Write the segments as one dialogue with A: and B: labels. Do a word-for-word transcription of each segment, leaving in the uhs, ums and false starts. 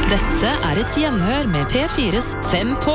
A: Dette er et gjenhør med P fires Fem på.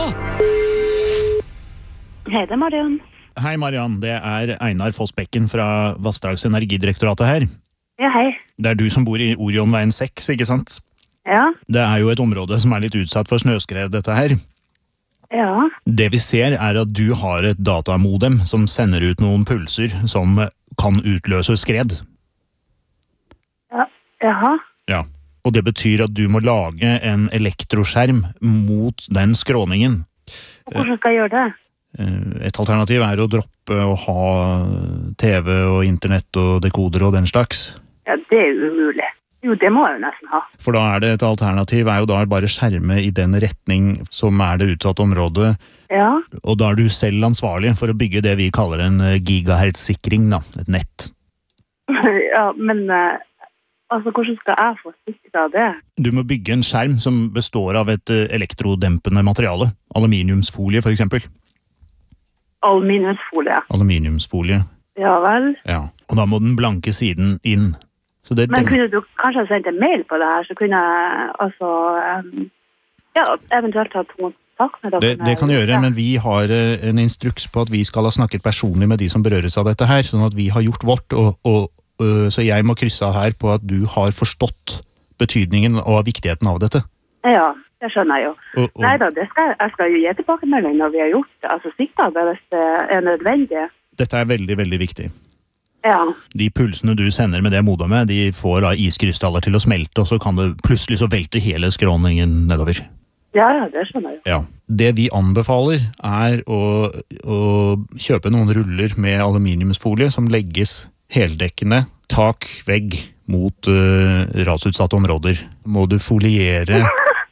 B: Hei, det er Mariann.
C: Hei Mariann, det er Einar Fossbekken fra Vassdrags- og Energidirektoratet her.
B: Ja, hei.
C: Det er du som bor i Orionveien seks, ikke sant?
B: Ja.
C: Det er jo et område som er litt utsatt for snøskred, dette her.
B: Ja.
C: Det vi ser er at du har et datamodem som sender ut noen pulser som kan utløse skred.
B: Ja. Jaha.
C: Ja. Og det betyr at du må lage en elektroskjerm mot den skråningen.
B: Og hvordan skal jeg gjøre det?
C: Et alternativ er å droppe å ha T V og internett og dekoder og den slags.
B: Ja, det er jo umulig. Jo, det må jeg jo nesten ha.
C: For da er det et alternativ, er jo da bare skjerme i den retning som er det utsatte området.
B: Ja.
C: Og da er du selv ansvarlig for å bygge det vi kaller en gigahertz-sikring, da, et nett.
B: Ja, men eh, altså, hvordan skal jeg få sikret det?
C: Du må bygge en skjerm som består av et eh, elektrodempende materiale. Aluminiumsfolie, for eksempel.
B: Aluminiumsfolie.
C: Aluminiumsfolie.
B: Ja vel.
C: Ja, og da må den blanke siden inn. Så det,
B: Men kunne du kanskje ha sendt en mail på det her, så kunne jeg altså um, ja, eventuelt ha kontakt med dere.
C: det, det kan gjøre, men vi har eh, en instruks på at vi skal ha snakket personlig med de som berøres av dette her, sånn at vi har gjort vårt, og, og, øh, så jeg må krysse av her på at du har forstått betydningen og viktigheten av dette.
B: Ja, det skjønner jeg jo.
C: Og, og,
B: Nei da, det skal, jeg skal jo gi tilbakemelding når vi har gjort det. Altså sikta det hvis det er nødvendig.
C: Dette er veldig, veldig viktig.
B: Ja.
C: De pulsene du sender med det modemet, de får da iskrystaller til å smelte, og så kan det plutselig så velte hele skråningen nedover.
B: Ja, ja, det skjønner jeg jo.
C: Ja. Det vi anbefaler er å, å kjøpe noen ruller med aluminiumsfolie som legges heldekkende, tak, vegg, mot uh, rasutsatte områder. Må du foliere...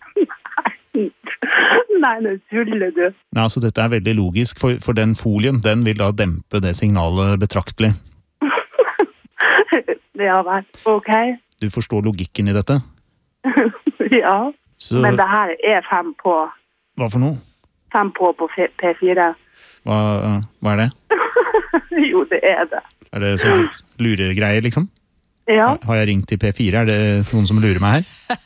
B: Nei, nå tuller du.
C: Nei, altså dette er veldig logisk, for, for den folien, den vil da dempe det signalet betraktelig.
B: Ja vel, ok.
C: Du forstår logikken i dette?
B: Ja,
C: Så,
B: men det her er fem på.
C: hva for noe?
B: Fem på på P fire.
C: Hva, hva er det?
B: Jo, det er det.
C: Er det sånn luregreier, liksom?
B: Ja.
C: Har jeg ringt til P fire? Er det noen som lurer meg her?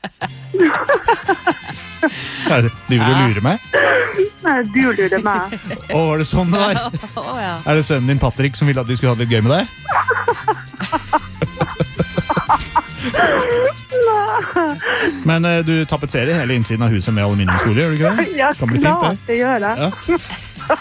C: Er det, de vil lure meg?
B: Nei, du lurer meg.
C: Å, var det sånn det var?
A: Oh, ja.
C: Er det sønnen din Patrick som ville at de skulle ha det litt gøy med deg? Men eh, du tapetserer hele innsiden av huset med aluminiumsfolie, gjør du ikke det?
B: Ja,
C: Kan bli fint,
B: klart det gjør det.
C: Ja.